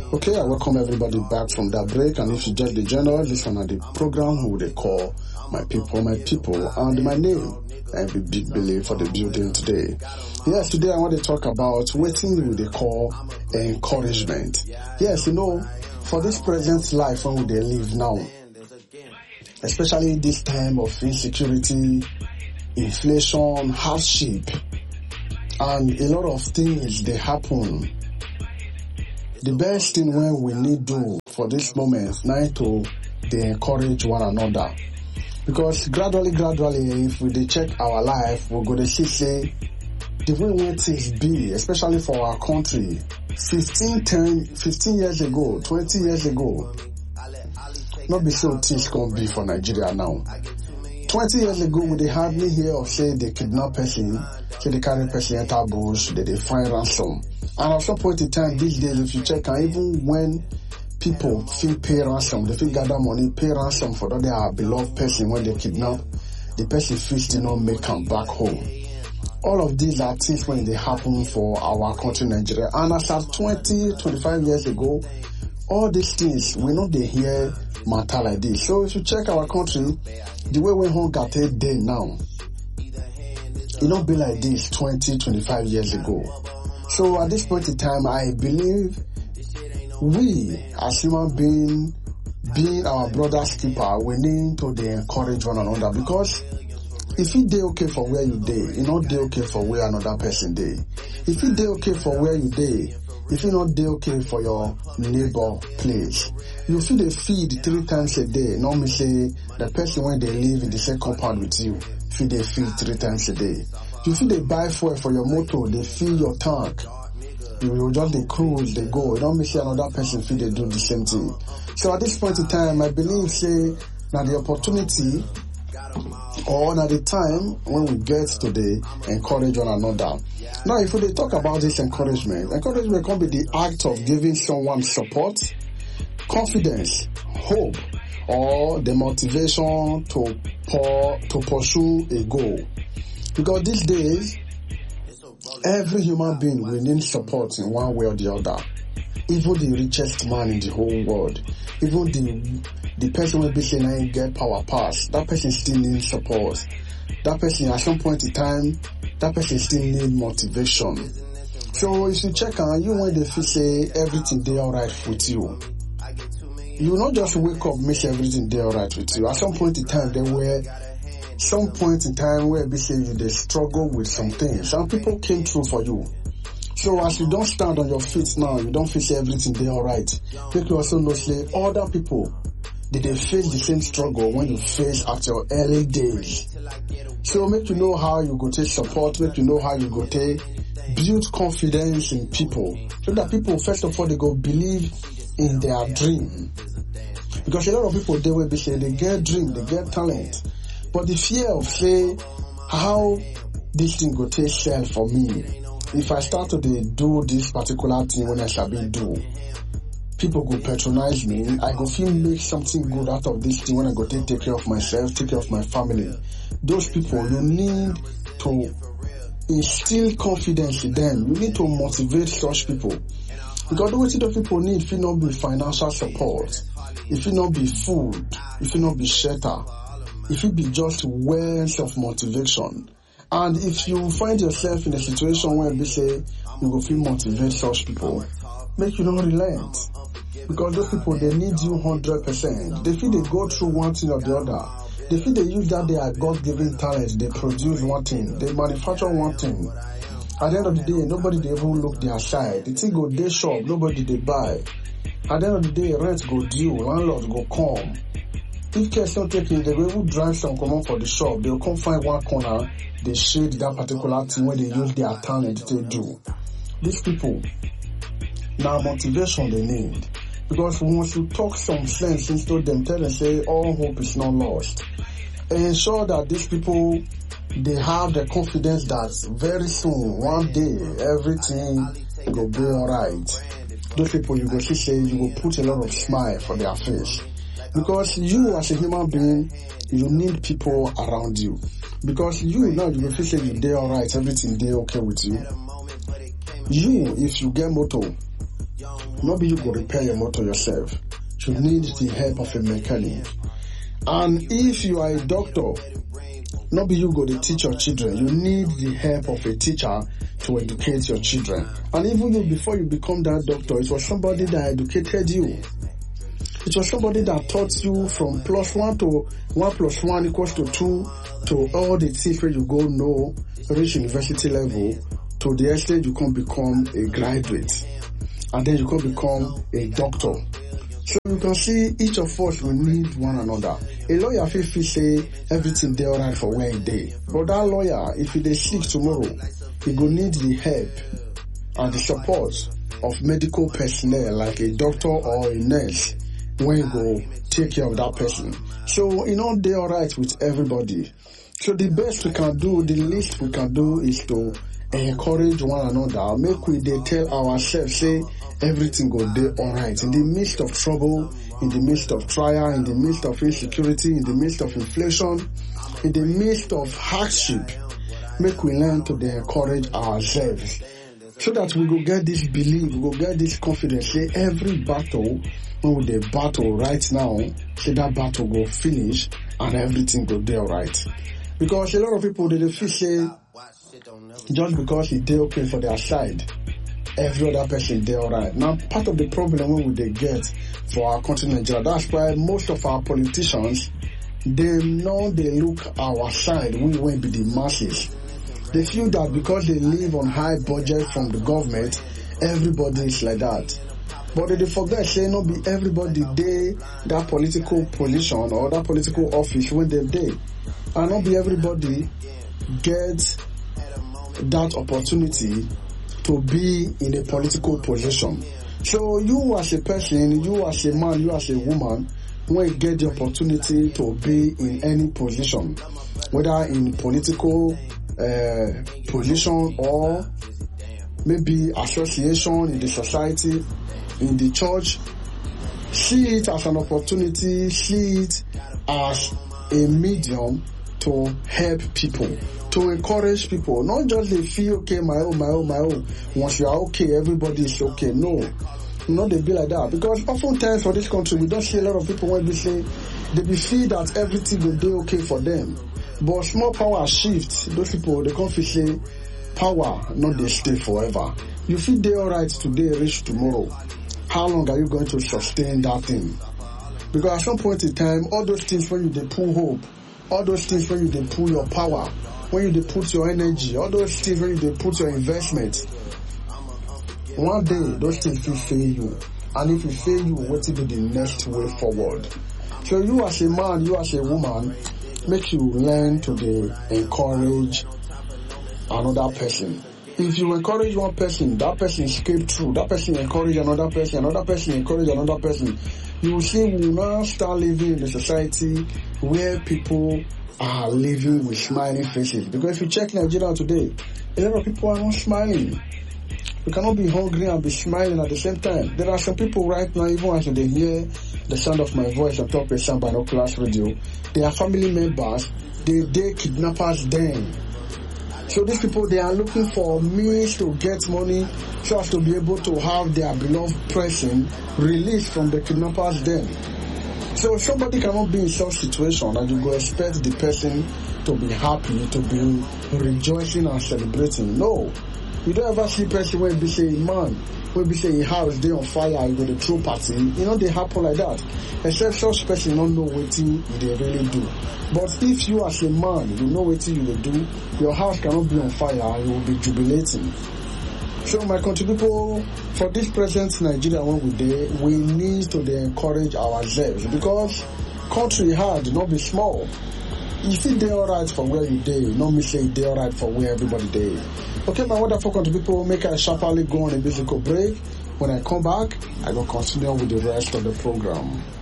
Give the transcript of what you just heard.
Okay, I welcome everybody back from that break, and if you just the general listener, the program who they call my people, and my name, and be Big Billy for the building today. Yes, today I want to talk about what they call encouragement. Yes, for this present life when they live now, especially this time of insecurity, inflation, hardship, and a lot of things they happen. The best thing when we need do for this moment now to they encourage one another. Because gradually, if we check our life, we're going to see the way when things be, especially for our country, 15 years ago, 20 years ago, not be so things can be for Nigeria now. 20 years ago, we hardly hear of say they kidnap person, say they carry person enter bush, they find ransom. And at some point in time, these days, if you check, and even when people feel pay ransom, they feel gather money, pay ransom for that their beloved person when they kidnap, the person feels to not make them back home. All of these are things when they happen for our country, Nigeria. And as of 20, 25 years ago, all these things, we know they hear matter like this. So if you check our country, the way we home got a day now, it don't be like this 20, 25 years ago. So at this point in time, I believe we as human beings, being our brother's keeper, we need to encourage one another, because if you dey okay for where you dey, you not dey okay for where another person dey. If you dey okay for where you dey, if you not dey okay for your neighbor place, you feel they feed 3 times a day. Normally say the person when they live in the same compound with you, feed they feed 3 times a day. You feel they buy fuel for your motor, they fill your tank. You just they cruise, they go. You don't miss another person feel they do the same thing. So at this point in time, I believe say now the opportunity or now the time when we get to the encourage one another. Now if we talk about this encouragement can be the act of giving someone support, confidence, hope, or the motivation to pursue a goal. Because these days, every human being will need support in one way or the other. Even the richest man in the whole world, even the person will be saying I get power pass, that person still needs support. That person at some point in time, that person still needs motivation. So if you check on you when they feel say everything they alright with you, you not just wake up make everything they alright with you. At some point in time there were some point in time where they say they struggle with some things. Some people came through for you. So as you don't stand on your feet now, you don't feel everything they alright. Make you also know say other people did they face the same struggle when you face at your early days. So make you know how you go take support, make you know how you go take build confidence in people. So that people first of all they go believe in their dream. Because a lot of people they will be saying they get dream, they get talent. But the fear of say how this thing go take sell for me. If I start to do this particular thing when I shall be do, people go patronize me. I go feel make something good out of this thing when I go take care of myself, take care of my family. Those people, you need to instill confidence in them. You need to motivate such people. Because what those people need, if it not be financial support, if it not be food, if it not be shelter, if it be just words of motivation. And if you find yourself in a situation where they say you will feel motivate such people, make you not relent. Because those people, they need you 100%. They feel they go through one thing or the other. They feel they use that they are God-given talent. They produce one thing. They manufacture one thing. At the end of the day, nobody they even look their side. The thing go they shop, nobody they buy. At the end of the day, rent go due, landlord go come. If cares not taken, they will drive some common for the shop. They'll come find one corner, they shade that particular thing where they use their talent to do. These people, now motivation they need. Because once you talk some sense into them, tell them say all hope is not lost. And ensure that these people, they have the confidence that very soon, one day, everything will be alright. Those people, you go see say, you will put a lot of smile for their face. Because you as a human being, you need people around you. Because you now, you will feel say you day alright, everything day okay with you. You, if you get motor, Not be you go repair your motor yourself. You need the help of a mechanic. And if you are a doctor, not be you go to teach your children. You need the help of a teacher to educate your children. And even you, before you become that doctor, it was somebody that educated you. It was somebody that taught you from +1 to 1 + 1 = 2 to all the things where you go know, reach university level, to the extent you can become a graduate. And then you can become a doctor. So you can see each of us will need one another. A lawyer feel say everything dey alright for where he dey. But that lawyer, if he dey sick tomorrow, he go need the help and the support of medical personnel like a doctor or a nurse when you go take care of that person. So you know dey alright with everybody. So the best we can do, the least we can do is to encourage one another. Make we dey tell ourselves say everything go dey alright. In the midst of trouble, in the midst of trial, in the midst of insecurity, in the midst of inflation, in the midst of hardship, make we learn to dey encourage ourselves. So that we go get this belief, we go get this confidence, say every battle, when we dey battle right now, say that battle go finish and everything go dey alright. Because a lot of people, they feel say, just because it dey okay for their side, every other person dey alright. Now, part of the problem when we get for our country, Nigeria, that's why most of our politicians, they know they look our side, we won't be the masses. They feel that because they live on high budget from the government, everybody is like that. But they forget, say, not be everybody dey that political position or that political office when they dey. And not be everybody get that opportunity to be in a political position. So you as a person, you as a man, you as a woman, when you get the opportunity to be in any position, whether in political position or maybe association in the society, in the church, see it as an opportunity, see it as a medium to help people, to encourage people. Not just they feel, okay, my own. Once you are okay, everybody is okay. No, not they be like that. Because oftentimes for this country, we don't see a lot of people when we say, they be feel that everything will be okay for them. But small power shift, those people, they can't feel say, power, not they stay forever. You feel they alright today, rich tomorrow. How long are you going to sustain that thing? Because at some point in time, all those things when you they pull hope, all those things when you they pull your power, when you they put your energy, all those things when you they put your investment, one day those things will fail you. And if you fail you, what will be the next way forward? So you as a man, you as a woman, make you learn to encourage another person. If you encourage one person, that person escape through, that person encourage another person encourage another person, you will see we will now start living in a society where people are living with smiling faces. Because if you check Nigeria today, a lot of people are not smiling. You cannot be hungry and be smiling at the same time. There are some people right now, even as they hear the sound of my voice on Top of Sound Binoculars Radio, they are family members, they kidnappers them. So these people, they are looking for means to get money so as to be able to have their beloved person released from the kidnappers den. So somebody cannot be in such situation and you go expect the person to be happy, to be rejoicing and celebrating. No. You don't ever see person when be say, man, when be say house they on fire, you go to throw party. You know, they happen like that. Except such person don't know what they really do. But if you as a man, you know what you will do, your house cannot be on fire and you will be jubilating. So my country people, for this present Nigeria when we there, we need to encourage ourselves because country hard, not be small. You feel they alright for where you dey, not me say they alright for where everybody dey. Okay, my wonderful country people, make I sharply go on a musical break. When I come back, I will continue with the rest of the program.